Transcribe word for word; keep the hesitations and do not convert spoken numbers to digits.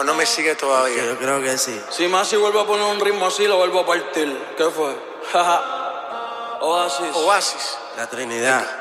¿O no me sigue todavía? Yo creo que sí. Si Masi vuelve a poner un ritmo así, lo vuelvo a partir. ¿Qué fue? Oasis. Oasis. La Trinidad.